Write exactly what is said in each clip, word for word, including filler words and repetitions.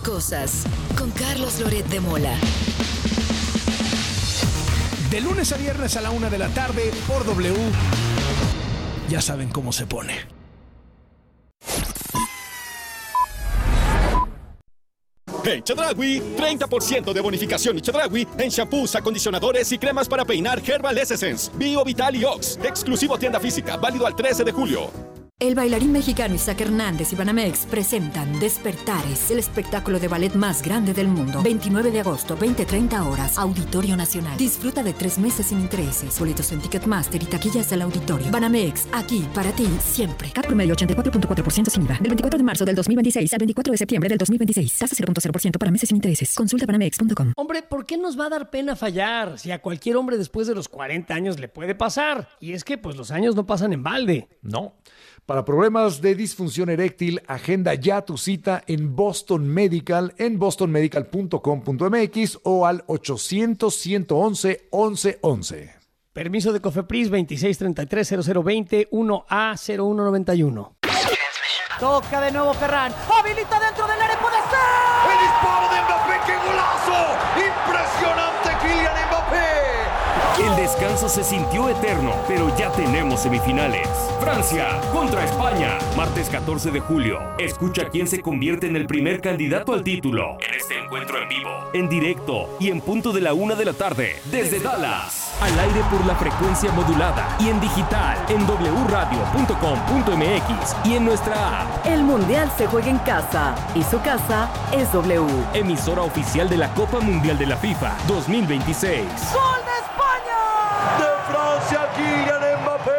cosas con Carlos Loret de Mola. De lunes a viernes a la una de la tarde por W. Ya saben cómo se pone. En Chedraui, treinta por ciento de bonificación y Chedraui en shampoos, acondicionadores y cremas para peinar Herbal Essence, Bio Vital y Ox. Exclusivo tienda física, válido al trece de julio. El bailarín mexicano Isaac Hernández y Banamex presentan Despertares, el espectáculo de ballet más grande del mundo. veintinueve de agosto, veinte treinta horas, Auditorio Nacional. Disfruta de tres meses sin intereses. Boletos en Ticketmaster y taquillas del auditorio. Banamex, aquí para ti siempre. Cat promedio ochenta y cuatro punto cuatro por ciento sin I V A. Del veinticuatro de marzo del dos mil veintiséis al veinticuatro de septiembre del dos mil veintiséis. Tasa cero punto cero por ciento para meses sin intereses. Consulta banamex punto com. Hombre, ¿por qué nos va a dar pena fallar? Si a cualquier hombre después de los cuarenta años le puede pasar. Y es que pues los años no pasan en balde. No. Para problemas de disfunción eréctil, agenda ya tu cita en Boston Medical en boston medical punto com punto m x o al ochocientos, ciento once, once once. Permiso de Cofepris veintiséis treinta y tres cero cero veinte uno A cero uno noventa y uno. Toca de nuevo Ferran. Habilita dentro del área, puede ser. El disparo de Mbappé, qué golazo. Impresionante Kylian Mbappé. El descanso se sintió eterno, pero ya tenemos semifinales. Francia contra España, martes catorce de julio. Escucha quién se convierte en el primer candidato al título en este encuentro en vivo, en directo y en punto de la una de la tarde, desde Dallas. Al aire por la frecuencia modulada y en digital, en doble u radio punto com punto m x y en nuestra app. El Mundial se juega en casa y su casa es W. Emisora oficial de la Copa Mundial de la FIFA dos mil veintiséis. ¡Gol de España! De Francia, Kylian Mbappé.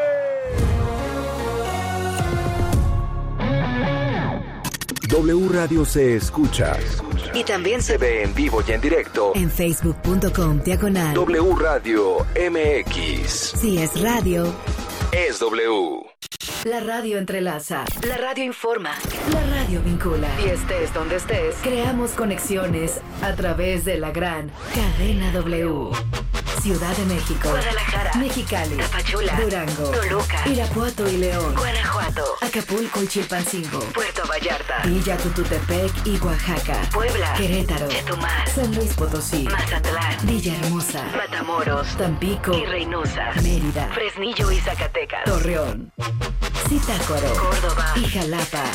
W Radio se escucha Y también se ve en vivo y en directo en facebook punto com diagonal W Radio M X. Si es radio, es W. La radio entrelaza, la radio informa, la radio vincula. Y estés donde estés, creamos conexiones a través de la gran cadena W. Ciudad de México, Guadalajara, Mexicali, Tapachula, Durango, Toluca, Irapuato y León, Guanajuato, Acapulco y Chilpancingo, Puerto Vallarta, Villa Tututepec y Oaxaca, Puebla, Querétaro, Chetumal, San Luis Potosí, Mazatlán, Villahermosa, Matamoros, Tampico y Reynosa, Mérida, Fresnillo y Zacatecas, Torreón, Zitácuaro, Córdoba y Jalapa.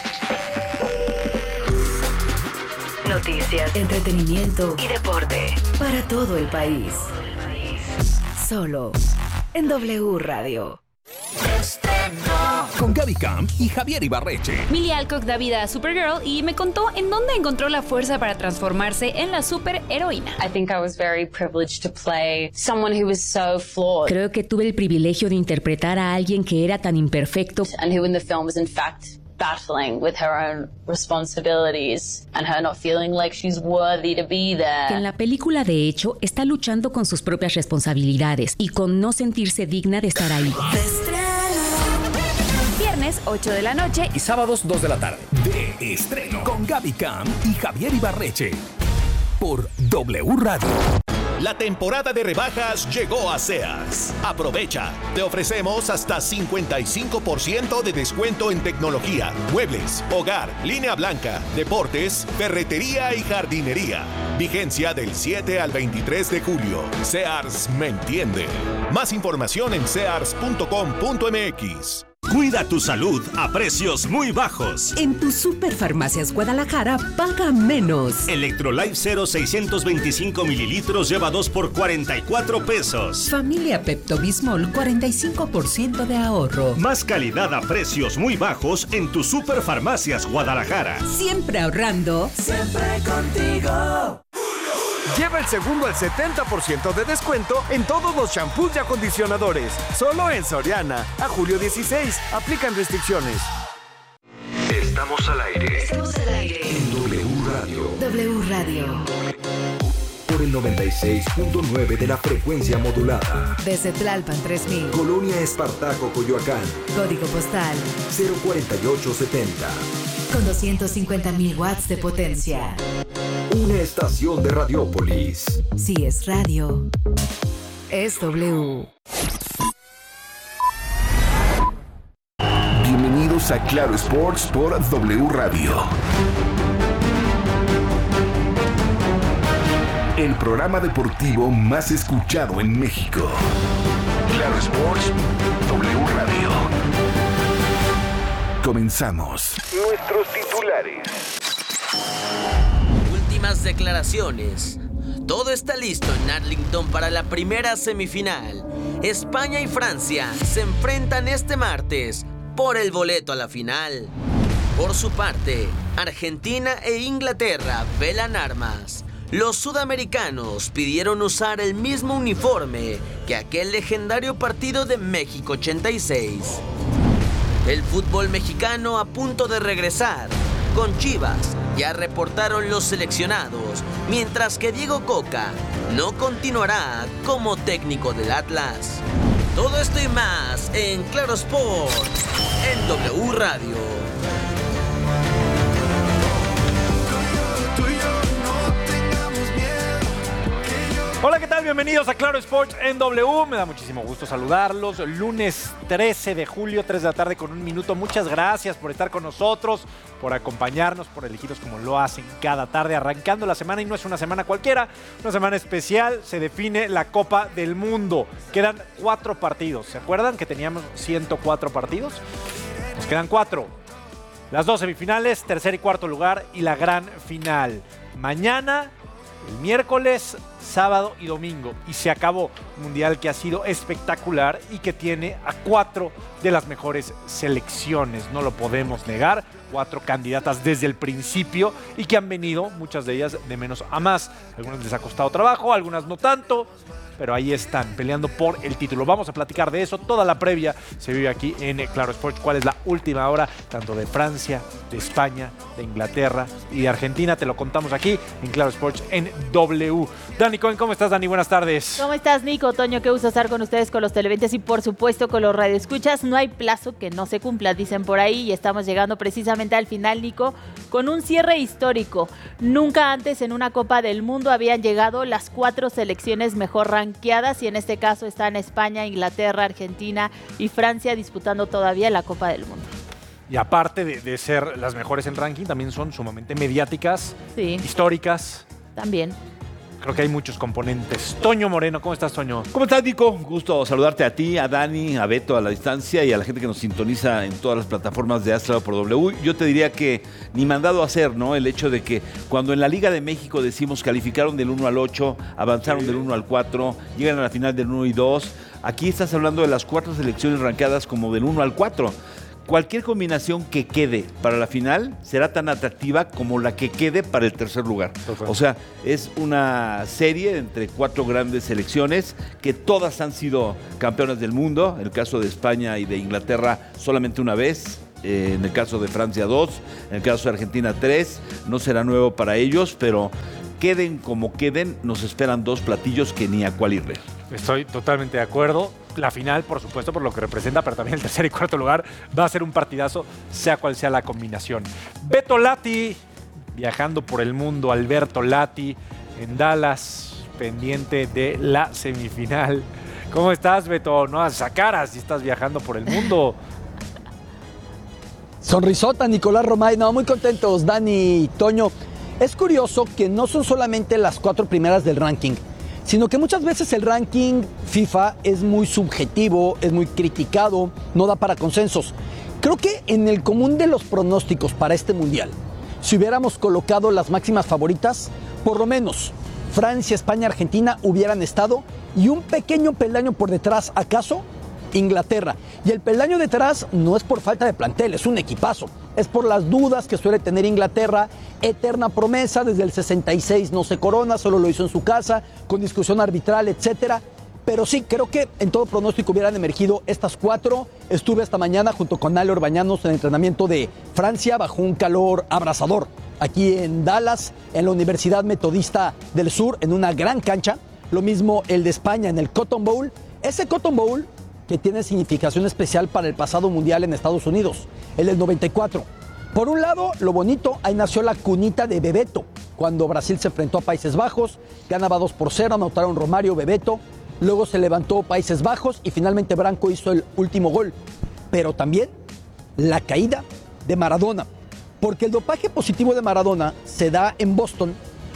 Noticias, entretenimiento y deporte para todo el país. Solo en W Radio. Con Gaby Camp y Javier Ibarreche. Millie Alcock da vida a Supergirl y me contó en dónde encontró la fuerza para transformarse en la superheroína. I think I was very privileged to play someone who was so flawed. Creo que tuve el privilegio de interpretar a alguien que era tan imperfecto. And who in the film was in fact battling with her own responsibilities and her not feeling like she's worthy to be there. Que en la película, de hecho, está luchando con sus propias responsabilidades y con no sentirse digna de estar ahí. Viernes, ocho de la noche y sábados, dos de la tarde. De estreno con Gaby Camp y Javier Ibarreche por W Radio. La temporada de rebajas llegó a Sears. Aprovecha. Te ofrecemos hasta cincuenta y cinco por ciento de descuento en tecnología, muebles, hogar, línea blanca, deportes, ferretería y jardinería. Vigencia del siete al veintitrés de julio. Sears me entiende. Más información en sears punto com punto m x. Cuida tu salud a precios muy bajos. En tu Superfarmacias Guadalajara, paga menos. Electrolife Zero seiscientos veinticinco mililitros lleva dos por cuarenta y cuatro pesos. Familia Pepto-Bismol, cuarenta y cinco por ciento de ahorro. Más calidad a precios muy bajos en tu Superfarmacias Guadalajara. Siempre ahorrando. Siempre contigo. Lleva el segundo al setenta por ciento de descuento en todos los shampoos y acondicionadores. Solo en Soriana. A julio dieciséis. Aplican restricciones. Estamos al aire. Estamos al aire. En W Radio. W Radio. Por el noventa y seis punto nueve de la frecuencia modulada. Desde Tlalpan tres mil. Colonia Espartaco, Coyoacán. Código postal cero cuarenta y ocho setenta. Con doscientos cincuenta mil watts de potencia. Una estación de Radiópolis. Si es radio, es W. Bienvenidos a Claro Sports por W Radio. el programa deportivo más escuchado en México. Claro Sports, W Radio. Comenzamos. Nuestros titulares. Últimas declaraciones. Todo está listo en Arlington para la primera semifinal. España y Francia se enfrentan este martes por el boleto a la final. Por su parte, Argentina e Inglaterra velan armas. Los sudamericanos pidieron usar el mismo uniforme que aquel legendario partido de México ochenta y seis. El fútbol mexicano a punto de regresar. Con Chivas ya reportaron los seleccionados, mientras que Diego Coca no continuará como técnico del Atlas. Todo esto y más en Claro Sports, en W Radio. Hola, ¿qué tal? Bienvenidos a Claro Sports en W. Me da muchísimo gusto saludarlos. Lunes trece de julio, tres de la tarde con un minuto. Muchas gracias por estar con nosotros, por acompañarnos, por elegirnos como lo hacen cada tarde, arrancando la semana. Y no es una semana cualquiera, una semana especial. Se define la Copa del Mundo. Quedan cuatro partidos. ¿Se acuerdan que teníamos ciento cuatro partidos? Nos quedan cuatro. Las dos semifinales, tercer y cuarto lugar y la gran final. Mañana, el miércoles, sábado y domingo. Y se acabó. Un mundial que ha sido espectacular y que tiene a cuatro de las mejores selecciones. No lo podemos negar. Cuatro candidatas desde el principio y que han venido, muchas de ellas, de menos a más. Algunas les ha costado trabajo, algunas no tanto, pero ahí están, peleando por el título. Vamos a platicar de eso. Toda la previa se vive aquí en Claro Sports. ¿Cuál es la última hora? Tanto de Francia, de España, de Inglaterra y de Argentina. Te lo contamos aquí en Claro Sports en W. Dani Cohen, ¿cómo estás, Dani? Buenas tardes. ¿Cómo estás, Nico? Toño, qué gusto estar con ustedes, con los televidentes y, por supuesto, con los radioescuchas. No hay plazo que no se cumpla, dicen por ahí, y estamos llegando precisamente al final, Nico, con un cierre histórico. Nunca antes en una Copa del Mundo habían llegado las cuatro selecciones mejor rankeadas, y en este caso están España, Inglaterra, Argentina y Francia disputando todavía la Copa del Mundo. Y aparte de, de ser las mejores en ranking, también son sumamente mediáticas, sí, históricas. También. Creo que hay muchos componentes. Toño Moreno, ¿cómo estás, Toño? ¿Cómo estás, Nico? Gusto saludarte a ti, a Dani, a Beto a la distancia y a la gente que nos sintoniza en todas las plataformas de Astro por W. Yo te diría que ni mandado a hacer, ¿no? El hecho de que cuando en la Liga de México decimos calificaron del uno al ocho, avanzaron sí. del uno al cuatro, llegan a la final del uno y dos, aquí estás hablando de las cuatro selecciones rankeadas como del uno al cuatro. Cualquier combinación que quede para la final será tan atractiva como la que quede para el tercer lugar. O sea, es una serie entre cuatro grandes selecciones que todas han sido campeonas del mundo. En el caso de España y de Inglaterra solamente una vez. Eh, en el caso de Francia dos. En el caso de Argentina tres. No será nuevo para ellos, pero queden como queden, nos esperan dos platillos que ni a cuál irle. Estoy totalmente de acuerdo. La final, por supuesto, por lo que representa, pero también el tercer y cuarto lugar va a ser un partidazo, sea cual sea la combinación. Beto Lati, viajando por el mundo, Alberto Lati, en Dallas, pendiente de la semifinal. ¿Cómo estás, Beto? No hagas esa cara si estás viajando por el mundo. Sonrisota, Nicolás Romay. No, muy contentos, Dani, Toño. Es curioso que no son solamente las cuatro primeras del ranking, sino que muchas veces el ranking FIFA es muy subjetivo, es muy criticado, no da para consensos. Creo que en el común de los pronósticos para este mundial, si hubiéramos colocado las máximas favoritas, por lo menos Francia, España, Argentina hubieran estado, y un pequeño peldaño por detrás, ¿acaso? Inglaterra. Y el peldaño detrás no es por falta de plantel, es un equipazo. Es por las dudas que suele tener Inglaterra, eterna promesa, desde el sesenta y seis no se corona, solo lo hizo en su casa, con discusión arbitral, etcétera. Pero sí, creo que en todo pronóstico hubieran emergido estas cuatro. Estuve esta mañana junto con Ale Orbañanos en el entrenamiento de Francia bajo un calor abrasador, aquí en Dallas, en la Universidad Metodista del Sur, en una gran cancha. Lo mismo el de España en el Cotton Bowl. Ese Cotton Bowl que tiene significación especial para el pasado mundial en Estados Unidos, el del noventa y cuatro. Por un lado, lo bonito, ahí nació la cunita de Bebeto, cuando Brasil se enfrentó a Países Bajos, ganaba dos por cero, anotaron Romario, Bebeto, luego se levantó Países Bajos y finalmente Branco hizo el último gol. Pero también la caída de Maradona, porque el dopaje positivo de Maradona se da en Boston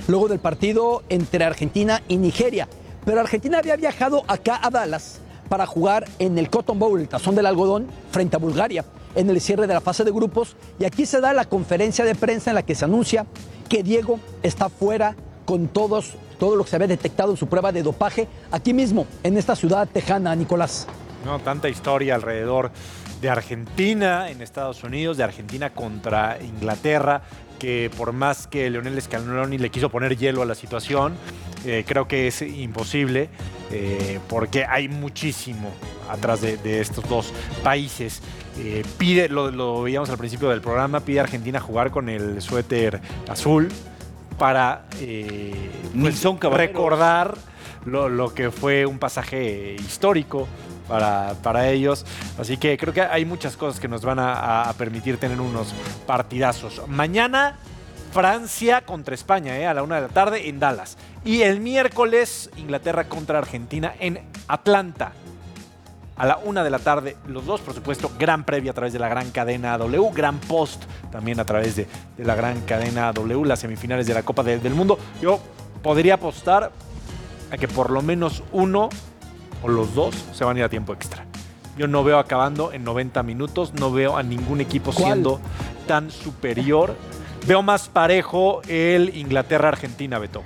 luego del partido entre Argentina y Nigeria. Pero Argentina había viajado acá a Dallas para jugar en el Cotton Bowl, el tazón del algodón, frente a Bulgaria, en el cierre de la fase de grupos. Y aquí se da la conferencia de prensa en la que se anuncia que Diego está fuera con todos, todo lo que se había detectado en su prueba de dopaje, aquí mismo, en esta ciudad tejana, Nicolás. No, tanta historia alrededor de Argentina en Estados Unidos, de Argentina contra Inglaterra, que por más que Lionel Scaloni le quiso poner hielo a la situación, eh, creo que es imposible, eh, porque hay muchísimo atrás de, de estos dos países. Eh, pide, lo, lo veíamos al principio del programa, pide a Argentina jugar con el suéter azul para eh, pues, recordar lo, lo que fue un pasaje histórico para, para ellos. Así que creo que hay muchas cosas que nos van a, a permitir tener unos partidazos. Mañana Francia contra España, eh, a la una de la tarde en Dallas. Y el miércoles Inglaterra contra Argentina en Atlanta. A la una de la tarde, los dos, por supuesto, gran previa a través de la gran cadena W, gran post también a través de, de la gran cadena W, las semifinales de la Copa de, del Mundo. Yo podría apostar a que por lo menos uno o los dos se van a ir a tiempo extra. Yo no veo acabando en noventa minutos, no veo a ningún equipo ¿Cuál? siendo tan superior. Veo más parejo el Inglaterra-Argentina, Beto.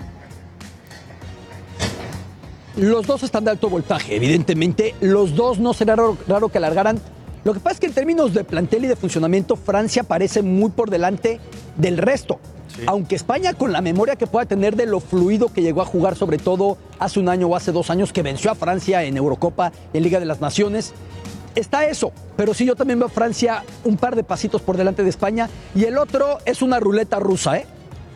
Los dos están de alto voltaje, evidentemente. Los dos no será raro, raro que alargaran. Lo que pasa es que en términos de plantel y de funcionamiento, Francia parece muy por delante del resto. Sí. Aunque España, con la memoria que pueda tener de lo fluido que llegó a jugar, sobre todo hace un año o hace dos años, que venció a Francia en Eurocopa y en Liga de las Naciones, está eso. Pero sí, yo también veo a Francia un par de pasitos por delante de España. Y el otro es una ruleta rusa, ¿eh?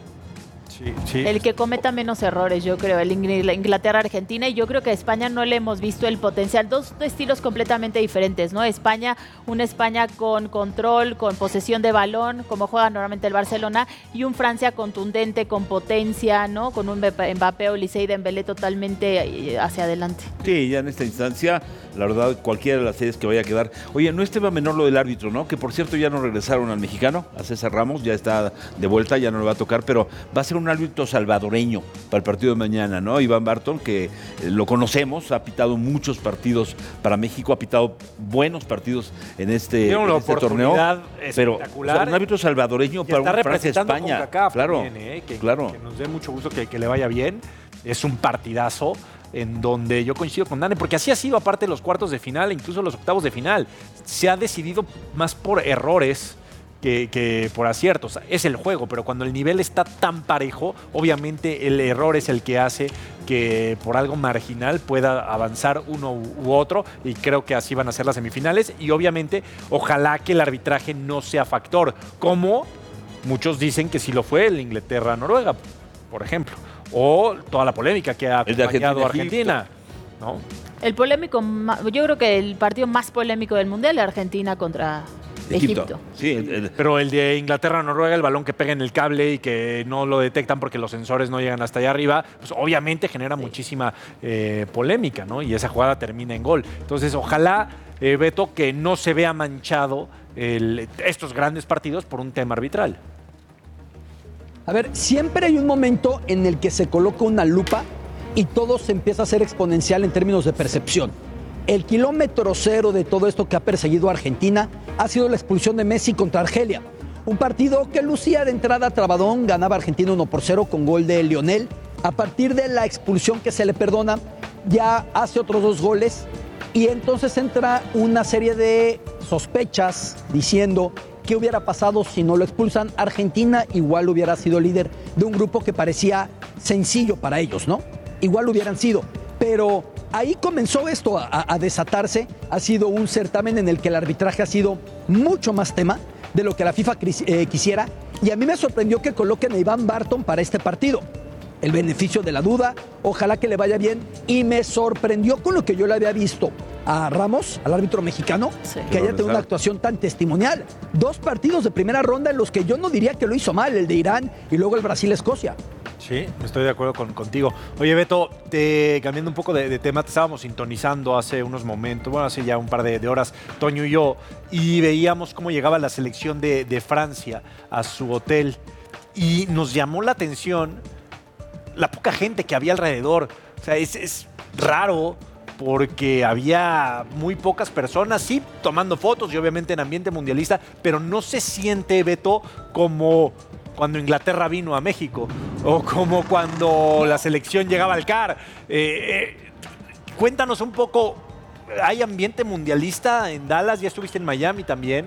Sí, sí. El que cometa menos errores, yo creo, el Inglaterra-Argentina, y yo creo que a España no le hemos visto el potencial. Dos estilos completamente diferentes, ¿no? España, una España con control, con posesión de balón, como juega normalmente el Barcelona, y un Francia contundente, con potencia, ¿no? Con un Mbappé o Oliseh y Dembélé totalmente hacia adelante. Sí, ya en esta instancia, la verdad, cualquiera de las series que vaya a quedar. Oye, no es tema menor lo del árbitro, ¿no? Que por cierto ya no regresaron al mexicano, a César Ramos, ya está de vuelta, ya no le va a tocar, pero va a ser un árbitro salvadoreño para el partido de mañana, ¿no? Iván Barton, que eh, lo conocemos, ha pitado muchos partidos para México, ha pitado buenos partidos en este, en este torneo, pero o sea, un árbitro salvadoreño para un Francia-España, claro, también, ¿eh? que, claro. que nos dé mucho gusto que, que le vaya bien, es un partidazo en donde yo coincido con Dani, porque así ha sido aparte los cuartos de final, incluso los octavos de final, se ha decidido más por errores Que, que por aciertos. Es el juego, pero cuando el nivel está tan parejo, obviamente el error es el que hace que por algo marginal pueda avanzar uno u otro, y creo que así van a ser las semifinales, y obviamente ojalá que el arbitraje no sea factor, como muchos dicen que sí lo fue el Inglaterra-Noruega, por ejemplo, o toda la polémica que ha acompañado a Argentina, ¿no? El polémico, yo creo que el partido más polémico del Mundial es Argentina contra Egipto. Egipto. Sí, el, el... Pero el de Inglaterra-Noruega, el balón que pega en el cable y que no lo detectan porque los sensores no llegan hasta allá arriba, pues obviamente genera sí. muchísima eh, polémica, ¿no? Y esa jugada termina en gol. Entonces, ojalá, eh, Beto, que no se vea manchado el, estos grandes partidos por un tema arbitral. A ver, siempre hay un momento en el que se coloca una lupa y todo se empieza a hacer exponencial en términos de percepción. El kilómetro cero de todo esto que ha perseguido a Argentina ha sido la expulsión de Messi contra Argelia. Un partido que lucía de entrada trabadón, ganaba Argentina uno por cero con gol de Lionel. A partir de la expulsión que se le perdona, ya hace otros dos goles y entonces entra una serie de sospechas diciendo qué hubiera pasado si no lo expulsan. Argentina igual hubiera sido líder de un grupo que parecía sencillo para ellos, ¿no? Igual hubieran sido, pero ahí comenzó esto a, a desatarse. Ha sido un certamen en el que el arbitraje ha sido mucho más tema de lo que la FIFA eh, quisiera, y a mí me sorprendió que coloquen a Iván Barton para este partido. El beneficio de la duda, ojalá que le vaya bien, y me sorprendió con lo que yo le había visto a Ramos, al árbitro mexicano, sí. que haya tenido una actuación tan testimonial. Dos partidos de primera ronda en los que yo no diría que lo hizo mal, el de Irán y luego el Brasil-Escocia. Sí, estoy de acuerdo con, contigo. Oye, Beto, te, cambiando un poco de, de tema, te estábamos sintonizando hace unos momentos, bueno, hace ya un par de, de horas, Toño y yo, y veíamos cómo llegaba la selección de, de Francia a su hotel, y nos llamó la atención la poca gente que había alrededor. O sea, es, es raro porque había muy pocas personas, sí, tomando fotos y obviamente en ambiente mundialista, pero no se siente, Beto, como cuando Inglaterra vino a México o como cuando la selección llegaba al C A R. Eh, eh, cuéntanos un poco, ¿hay ambiente mundialista en Dallas? ¿Ya estuviste en Miami también?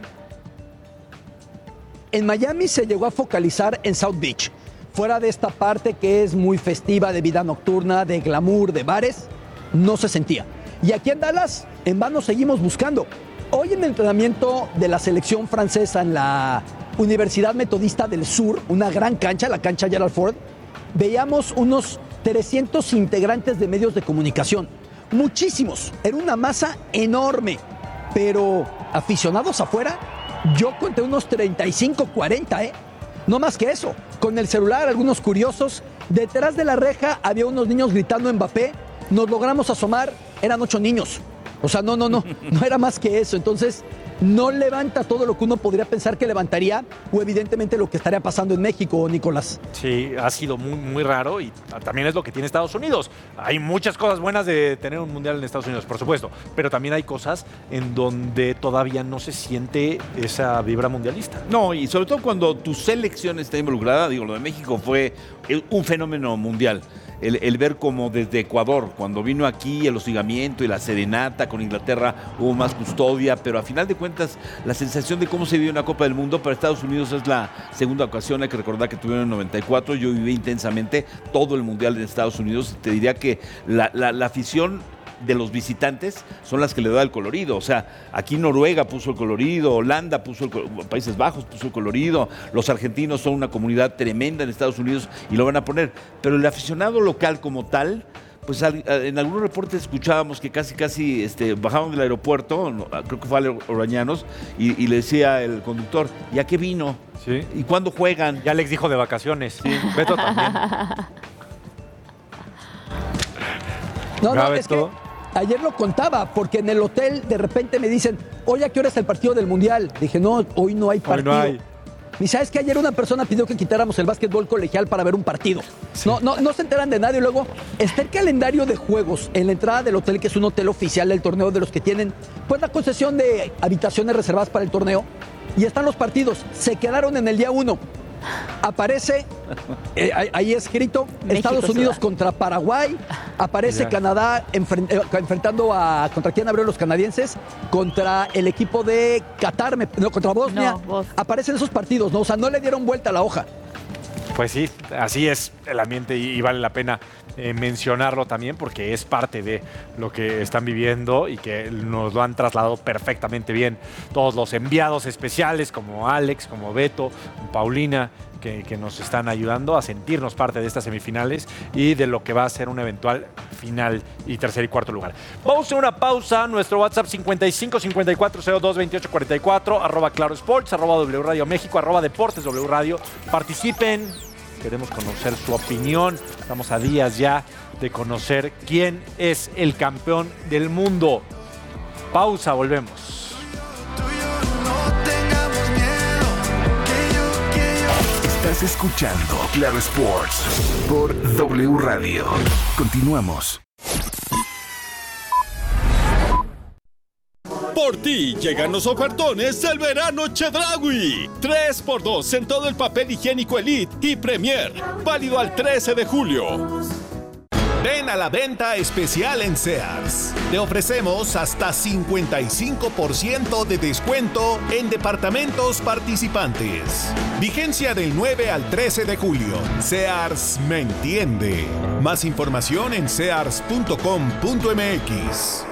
En Miami se llegó a focalizar en South Beach. Fuera de esta parte que es muy festiva de vida nocturna, de glamour, de bares, no se sentía. Y aquí en Dallas, en vano seguimos buscando. Hoy en el entrenamiento de la selección francesa en la Universidad Metodista del Sur, una gran cancha, la cancha Gerald Ford, veíamos unos trescientos integrantes de medios de comunicación. Muchísimos. Era una masa enorme. Pero aficionados afuera, yo conté unos treinta y cinco, cuarenta, ¿eh? No más que eso. Con el celular, algunos curiosos. Detrás de la reja había unos niños gritando Mbappé. Nos logramos asomar, eran ocho niños. O sea, no, no, no, no era más que eso. Entonces, no levanta todo lo que uno podría pensar que levantaría o evidentemente lo que estaría pasando en México, Nicolás. Sí, ha sido muy, muy raro y también es lo que tiene Estados Unidos. Hay muchas cosas buenas de tener un mundial en Estados Unidos, por supuesto, pero también hay cosas en donde todavía no se siente esa vibra mundialista. No, y sobre todo cuando tu selección está involucrada, digo, lo de México fue un fenómeno mundial. El, el ver como desde Ecuador, cuando vino aquí el hostigamiento y la serenata con Inglaterra, hubo más custodia, pero a final de cuentas la sensación de cómo se vive una Copa del Mundo para Estados Unidos es la segunda ocasión. Hay que recordar que tuvieron en noventa y cuatro, yo viví intensamente todo el Mundial en Estados Unidos. Te diría que la, la, la afición de los visitantes son las que le da el colorido. O sea, aquí Noruega puso el colorido, Holanda puso el colorido, Países Bajos puso el colorido, los argentinos son una comunidad tremenda en Estados Unidos y lo van a poner. Pero el aficionado local como tal, pues en algunos reportes escuchábamos que casi casi este, bajaban del aeropuerto, creo que fue a Orañanos, y, y le decía el conductor, ¿y a qué vino? ¿Sí? ¿Y cuándo juegan? Ya Alex dijo de vacaciones. Sí. Beto también. No, no, es que ayer lo contaba, porque en el hotel de repente me dicen, oye, ¿a qué hora es el partido del Mundial? Dije, no, hoy no hay partido. Hoy no hay. Y sabes que ayer una persona pidió que quitáramos el básquetbol colegial para ver un partido. Sí. No, no, no se enteran de nadie. Luego está el calendario de juegos en la entrada del hotel, que es un hotel oficial del torneo, de los que tienen pues la concesión de habitaciones reservadas para el torneo. Y están los partidos. Se quedaron en el día uno. Aparece, eh, ahí escrito, México, Estados Unidos ciudad. Contra Paraguay. Aparece Mira. Canadá enfrent, eh, enfrentando a... ¿Contra quién abrieron los canadienses? Contra el equipo de Qatar, me, no, contra Bosnia. No, vos. Aparecen esos partidos, ¿no? O sea, no le dieron vuelta a la hoja. Pues sí, así es el ambiente y, y vale la pena eh, mencionarlo también porque es parte de lo que están viviendo y que nos lo han trasladado perfectamente bien todos los enviados especiales como Alex, como Beto, Paulina, que, que nos están ayudando a sentirnos parte de estas semifinales y de lo que va a ser un eventual final y tercer y cuarto lugar. Vamos a hacer una pausa. Nuestro WhatsApp cincuenta y cinco cincuenta y cuatro cero dos veintiocho cuarenta y cuatro, arroba Claro Sports, arroba W Radio México, arroba Deportes W Radio. Participen. Queremos conocer su opinión. Estamos a días ya de conocer quién es el campeón del mundo. Pausa, volvemos. Estás escuchando Claro Sports por W Radio. Continuamos. Por ti llegan los ofertones del verano Chedraui. tres por dos en todo el papel higiénico Elite y Premier. Válido al trece de julio. Ven a la venta especial en Sears. Te ofrecemos hasta cincuenta y cinco por ciento de descuento en departamentos participantes. Vigencia del nueve al trece de julio. Sears me entiende. Más información en sears punto com punto m x.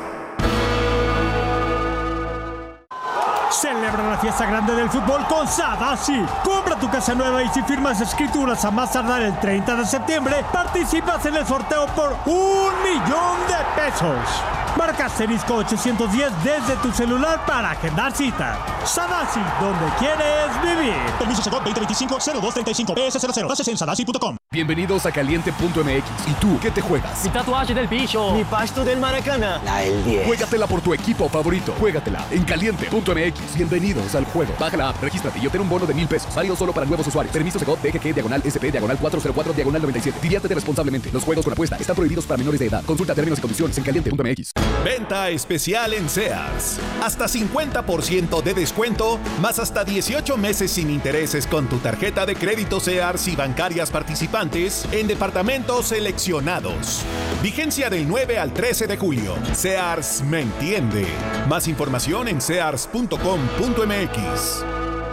Celebra la fiesta grande del fútbol con Sadasi. Compra tu casa nueva y si firmas escrituras a más tardar el treinta de septiembre, participas en el sorteo por un millón de pesos. Marca asterisco ochocientos diez desde tu celular para agendar cita. Sadasi, donde quieres vivir. Permiso Segov veinte veinticinco cero dos treinta y cinco P S cero cero. Bases en sadasi punto com. Bienvenidos a Caliente punto M X. ¿Y tú qué te juegas? Mi tatuaje del bicho. Mi pasto del Maracana. La el diez. Juégatela por tu equipo favorito. Juégatela en Caliente punto M X. Bienvenidos al juego. Baja la app, regístrate y obtén un bono de mil pesos. Válido solo para nuevos usuarios. Permiso Segov D G G diagonal S P diagonal cuatro cero cuatro diagonal noventa y siete. Diviértete responsablemente. Los juegos con apuesta están prohibidos para menores de edad. Consulta términos y condiciones en Caliente punto M X. Venta especial en Sears. Hasta cincuenta por ciento de descuento, más hasta dieciocho meses sin intereses con tu tarjeta de crédito Sears y bancarias participantes en departamentos seleccionados. Vigencia del nueve al trece de julio. Sears me entiende. Más información en sears punto com punto M X.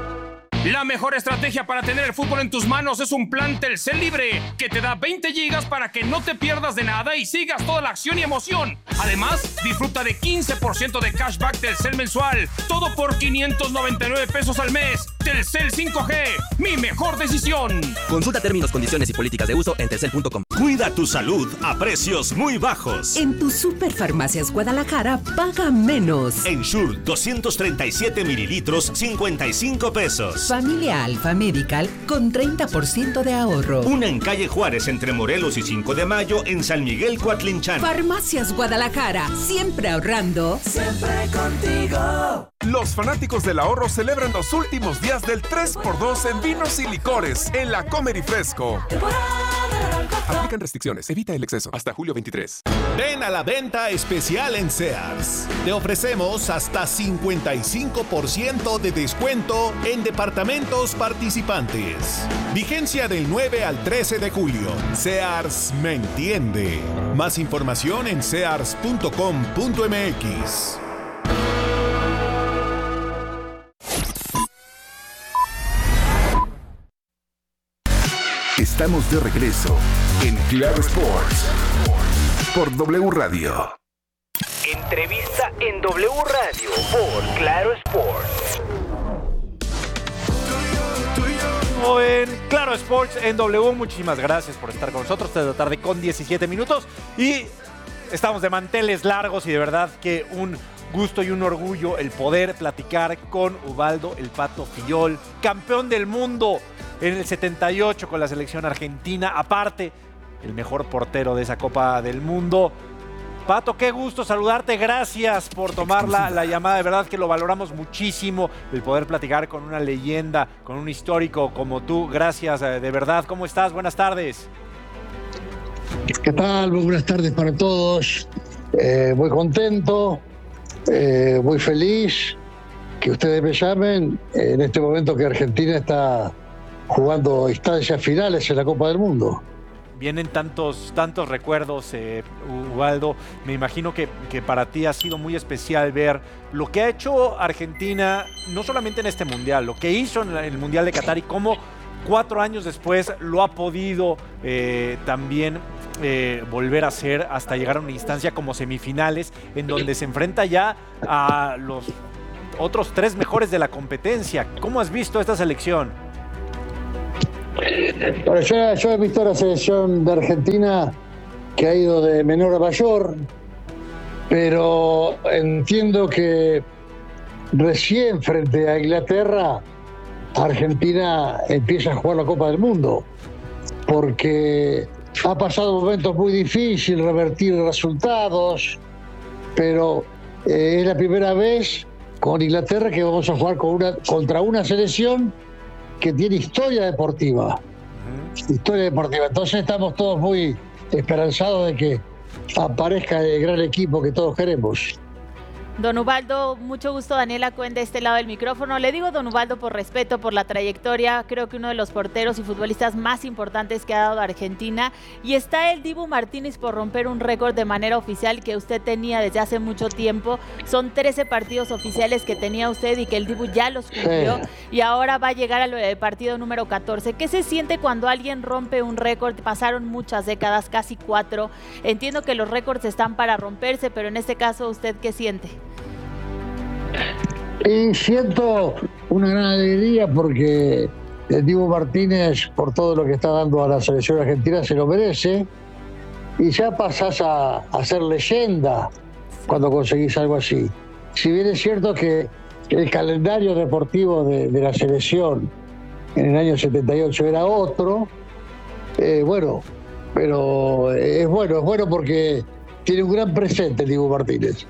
La mejor estrategia para tener el fútbol en tus manos es un plan Telcel Libre, que te da veinte gigas para que no te pierdas de nada y sigas toda la acción y emoción. Además, disfruta de quince por ciento de cashback Telcel mensual, todo por quinientos noventa y nueve pesos al mes. Telcel cinco G, mi mejor decisión. Consulta términos, condiciones y políticas de uso en telcel punto com. Cuida tu salud a precios muy bajos. En tu Superfarmacias Guadalajara, paga menos. Ensure doscientos treinta y siete mililitros, cincuenta y cinco pesos. Familia Alfa Medical con treinta por ciento de ahorro. Una en calle Juárez entre Morelos y cinco de mayo en San Miguel Coatlinchán. Farmacias Guadalajara, siempre ahorrando. Siempre contigo. Los fanáticos del ahorro celebran los últimos días del tres por dos en vinos y licores en la Comer y Fresco. Aplican restricciones, evita el exceso. Hasta julio veintitrés. Ven a la venta especial en Sears. Te ofrecemos hasta cincuenta y cinco por ciento de descuento en departamentos participantes. Vigencia del nueve al trece de julio. Sears me entiende. Más información en sears punto com punto M X. Estamos de regreso en Claro Sports por W Radio. Entrevista en W Radio por Claro Sports. En Claro Sports en W, muchísimas gracias por estar con nosotros. Esta es la tarde con diecisiete minutos y estamos de manteles largos y de verdad que un gusto y un orgullo el poder platicar con Ubaldo El Pato Fillol, campeón del mundo en el setenta y ocho con la selección argentina, aparte el mejor portero de esa Copa del Mundo. Pato, qué gusto saludarte, gracias por tomar la, la llamada, de verdad que lo valoramos muchísimo, el poder platicar con una leyenda, con un histórico como tú, gracias, de verdad. ¿Cómo estás? Buenas tardes. ¿Qué tal? Muy buenas tardes para todos, eh, muy contento, eh, muy feliz que ustedes me llamen en este momento que Argentina está jugando instancias finales en la Copa del Mundo. Vienen tantos, tantos recuerdos, eh, Ubaldo. Me imagino que, que para ti ha sido muy especial ver lo que ha hecho Argentina, no solamente en este Mundial, lo que hizo en el Mundial de Qatar y cómo cuatro años después lo ha podido eh, también eh, volver a hacer hasta llegar a una instancia como semifinales, en donde se enfrenta ya a los otros tres mejores de la competencia. ¿Cómo has visto esta selección? Bueno, yo, yo he visto la selección de Argentina que ha ido de menor a mayor, pero entiendo que recién frente a Inglaterra, Argentina empieza a jugar la Copa del Mundo, porque ha pasado momentos muy difíciles, revertir resultados, pero eh, es la primera vez con Inglaterra que vamos a jugar con una, contra una selección que tiene historia deportiva. Uh-huh. Historia deportiva. Entonces estamos todos muy esperanzados de que aparezca el gran equipo que todos queremos. Don Ubaldo, mucho gusto. Daniela Cuen de este lado del micrófono. Le digo Don Ubaldo por respeto, por la trayectoria. Creo que uno de los porteros y futbolistas más importantes que ha dado Argentina. Y está el Dibu Martínez por romper un récord de manera oficial que usted tenía desde hace mucho tiempo. Son trece partidos oficiales que tenía usted y que el Dibu ya los cumplió. Sí. Y ahora va a llegar al partido número catorce. ¿Qué se siente cuando alguien rompe un récord? Pasaron muchas décadas, casi cuatro. Entiendo que los récords están para romperse, pero en este caso, ¿usted qué siente? Y siento una gran alegría porque el Dibu Martínez, por todo lo que está dando a la selección argentina, se lo merece. Y ya pasás a, a ser leyenda cuando conseguís algo así. Si bien es cierto que el calendario deportivo de, de la selección en el año setenta y ocho era otro, eh, bueno, pero es bueno, es bueno porque tiene un gran presente el Dibu Martínez.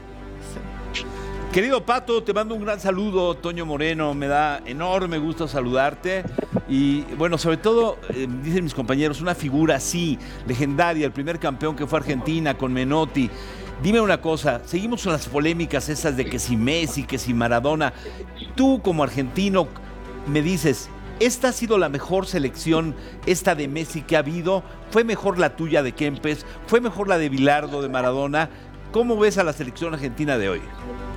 Querido Pato, te mando un gran saludo, Toño Moreno, me da enorme gusto saludarte y bueno, sobre todo, eh, dicen mis compañeros, una figura así, legendaria, el primer campeón que fue Argentina con Menotti. Dime una cosa, seguimos con las polémicas esas de que si Messi, que si Maradona. Tú como argentino me dices, ¿esta ha sido la mejor selección, esta de Messi que ha habido? ¿Fue mejor la tuya de Kempes? ¿Fue mejor la de Bilardo, de Maradona? ¿Cómo ves a la selección argentina de hoy?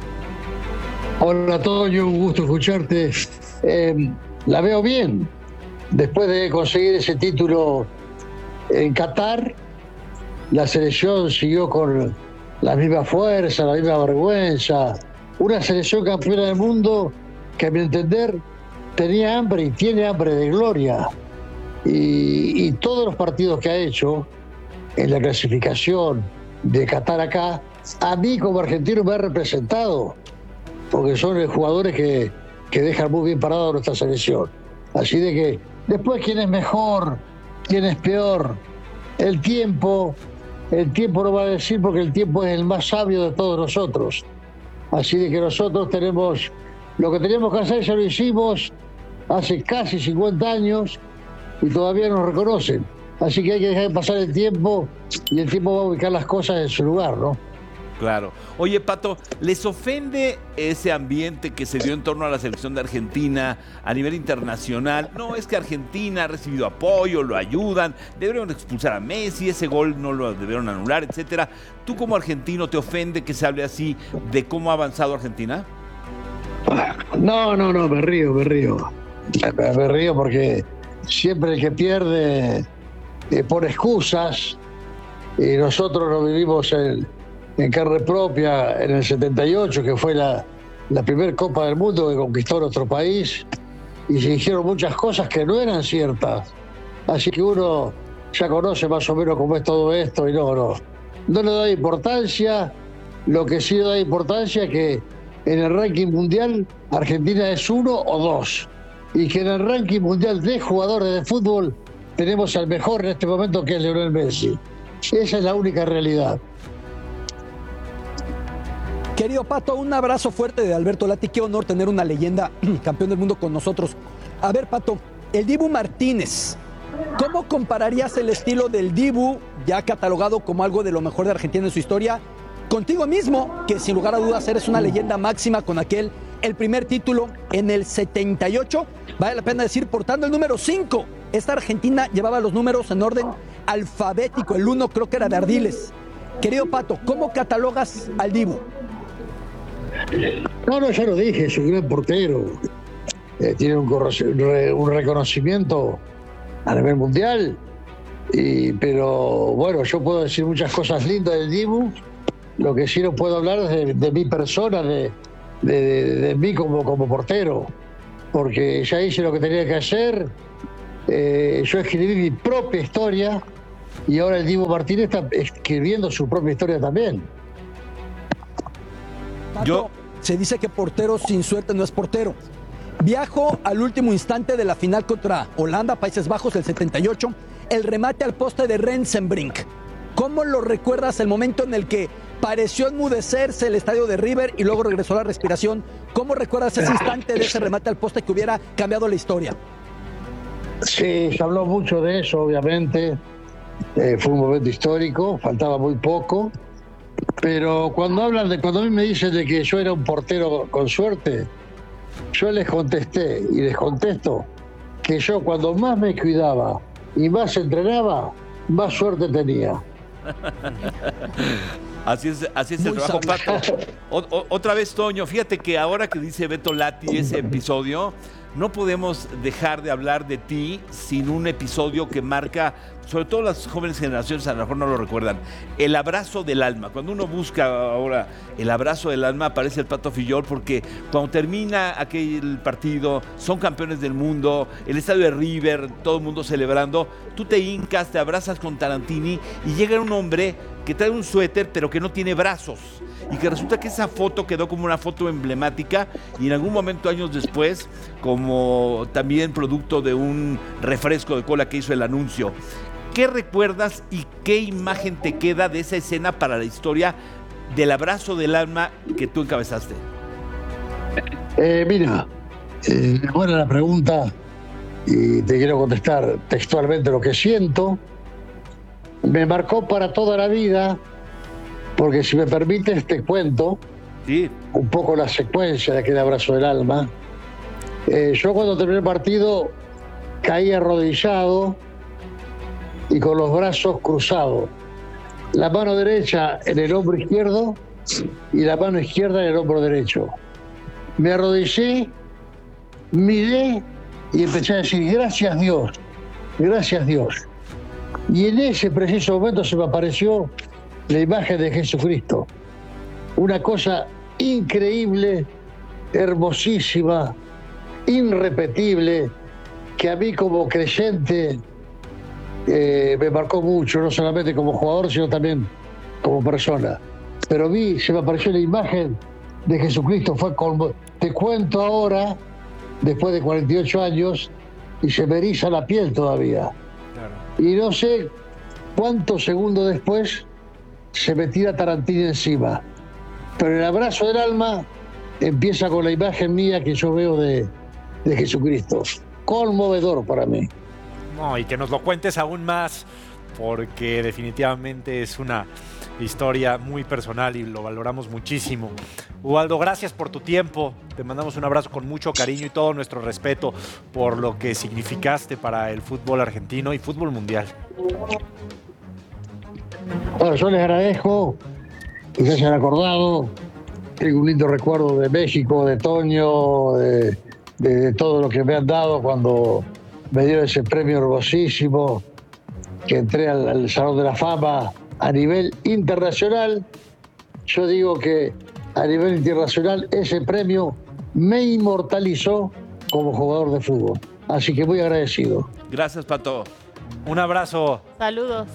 Hola Toño, un gusto escucharte. Eh, la veo bien. Después de conseguir ese título en Qatar, la selección siguió con la misma fuerza, la misma vergüenza. Una selección campeona del mundo que a mi entender tenía hambre y tiene hambre de gloria. Y, y todos los partidos que ha hecho en la clasificación de Qatar acá, a mí como argentino me ha representado, porque son jugadores que, que dejan muy bien parado a nuestra selección. Así de que después quién es mejor, quién es peor, el tiempo, el tiempo no va a decir porque el tiempo es el más sabio de todos nosotros. Así de que nosotros tenemos, lo que teníamos que hacer ya lo hicimos hace casi cincuenta años y todavía nos reconocen. Así que hay que dejar de pasar el tiempo y el tiempo va a ubicar las cosas en su lugar, ¿no? Claro. Oye, Pato, ¿les ofende ese ambiente que se dio en torno a la selección de Argentina a nivel internacional? No, es que Argentina ha recibido apoyo, lo ayudan, debieron expulsar a Messi, ese gol no lo debieron anular, etcétera. ¿Tú como argentino te ofende que se hable así de cómo ha avanzado Argentina? No, no, no, me río, me río. Me, me río porque siempre el que pierde eh, pone excusas y nosotros no vivimos en... en carne propia en el setenta y ocho, que fue la, la primera Copa del Mundo que conquistó nuestro país, y se dijeron muchas cosas que no eran ciertas. Así que uno ya conoce más o menos cómo es todo esto y no, no. No le da importancia. Lo que sí le da importancia es que en el ranking mundial Argentina es uno o dos. Y que en el ranking mundial de jugadores de fútbol tenemos al mejor en este momento, que es Lionel Messi. Esa es la única realidad. Querido Pato, un abrazo fuerte de Alberto Lati. Qué honor tener una leyenda campeón del mundo con nosotros. A ver, Pato, el Dibu Martínez, ¿cómo compararías el estilo del Dibu, ya catalogado como algo de lo mejor de Argentina en su historia, contigo mismo, que sin lugar a dudas eres una leyenda máxima con aquel, el primer título en el setenta y ocho? Vale la pena decir, portando el número cinco. Esta Argentina llevaba los números en orden alfabético. El uno creo que era de Ardiles. Querido Pato, ¿cómo catalogas al Dibu? No, no, ya lo dije, es un gran portero. Eh, tiene un, un reconocimiento a nivel mundial. Y, pero bueno, yo puedo decir muchas cosas lindas del Dibu. Lo que sí no puedo hablar es de, de mi persona, de, de, de, de mí como, como portero. Porque ya hice lo que tenía que hacer. Eh, yo escribí mi propia historia y ahora el Dibu Martínez está escribiendo su propia historia también. Pato, yo se dice que portero sin suerte no es portero. Viajo al último instante de la final contra Holanda, Países Bajos, el setenta y ocho, el remate al poste de Rensenbrink. ¿Cómo lo recuerdas el momento en el que pareció enmudecerse el estadio de River y luego regresó la respiración? ¿Cómo recuerdas ese instante de ese remate al poste que hubiera cambiado la historia? Sí, se habló mucho de eso, obviamente. Eh, fue un momento histórico, faltaba muy poco. Pero cuando hablan de, cuando a mí me dicen de que yo era un portero con suerte, yo les contesté y les contesto que yo cuando más me cuidaba y más entrenaba, más suerte tenía. Así es, así es el trabajo, Pato. O, o, otra vez, Toño, fíjate que ahora que dice Beto Lati ese episodio, no podemos dejar de hablar de ti sin un episodio que marca, sobre todo las jóvenes generaciones a lo mejor no lo recuerdan, el abrazo del alma. Cuando uno busca ahora el abrazo del alma, aparece el Pato Fillol, porque cuando termina aquel partido, son campeones del mundo, el estadio de River, todo el mundo celebrando, tú te hincas, te abrazas con Tarantini y llega un hombre que trae un suéter pero que no tiene brazos. Y que resulta que esa foto quedó como una foto emblemática y en algún momento, años después, como también producto de un refresco de cola que hizo el anuncio. ¿Qué recuerdas y qué imagen te queda de esa escena para la historia del abrazo del alma que tú encabezaste? Eh, mira, eh, buena la pregunta y te quiero contestar textualmente lo que siento. Me marcó para toda la vida, porque si me permites te cuento sí. un poco la secuencia de aquel abrazo del alma. Eh, yo cuando terminé el partido caí arrodillado y con los brazos cruzados, la mano derecha en el hombro izquierdo y la mano izquierda en el hombro derecho. Me arrodillé, miré y empecé a decir gracias Dios, gracias Dios. Y en ese preciso momento se me apareció la imagen de Jesucristo. Una cosa increíble, hermosísima, irrepetible, que a mí como creyente eh, me marcó mucho, no solamente como jugador, sino también como persona. Pero vi, se me apareció la imagen de Jesucristo, fue como, te cuento ahora, después de cuarenta y ocho años, y se me eriza la piel todavía. Claro. Y no sé cuántos segundos después se me tira Tarantino encima. Pero el abrazo del alma empieza con la imagen mía que yo veo de, de Jesucristo. Conmovedor para mí. No, y que nos lo cuentes aún más, porque definitivamente es una historia muy personal y lo valoramos muchísimo. Ubaldo, gracias por tu tiempo. Te mandamos un abrazo con mucho cariño y todo nuestro respeto por lo que significaste para el fútbol argentino y fútbol mundial. Bueno, yo les agradezco que se hayan acordado. Tengo un lindo recuerdo de México, de Toño, de, de, de todo lo que me han dado cuando me dio ese premio hermosísimo, que entré al, al Salón de la Fama a nivel internacional. Yo digo que a nivel internacional ese premio me inmortalizó como jugador de fútbol. Así que muy agradecido. Gracias, Pato. Un abrazo. Saludos.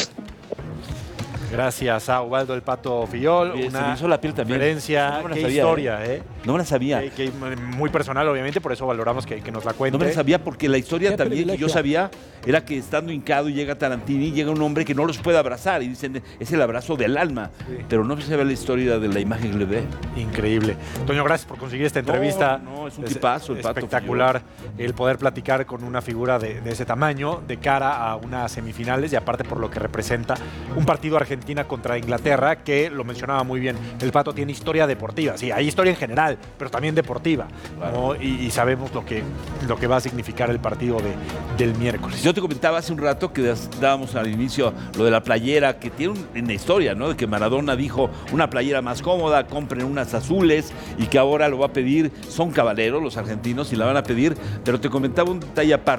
Gracias a Ubaldo el Pato Fillol. Oye, una se me hizo la piel también. Referencia, no me la qué sabía, historia, ¿eh? ¿eh? No me la sabía. Que, que muy personal, obviamente, por eso valoramos que, que nos la cuente. No me la sabía porque la historia Qué también privilegio. que yo sabía era que estando hincado llega Tarantini, llega un hombre que no los puede abrazar y dicen, es el abrazo del alma. Sí. Pero no se ve la historia de la imagen que le ve. Increíble. Toño, gracias por conseguir esta entrevista. No, no es un tipazo el Pato. Espectacular el poder platicar con una figura de, de ese tamaño de cara a unas semifinales y aparte por lo que representa un partido Argentina contra Inglaterra, que lo mencionaba muy bien. El Pato tiene historia deportiva. Sí, hay historia en general, pero también deportiva. Claro. ¿No? Y, y sabemos lo que, lo que va a significar el partido de, del miércoles. Yo te comentaba hace un rato que dábamos al inicio lo de la playera, que tiene un, en la historia, ¿no? De que Maradona dijo una playera más cómoda, compren unas azules, y que ahora lo va a pedir, son caballeros los argentinos y la van a pedir, pero te comentaba un detalle aparte.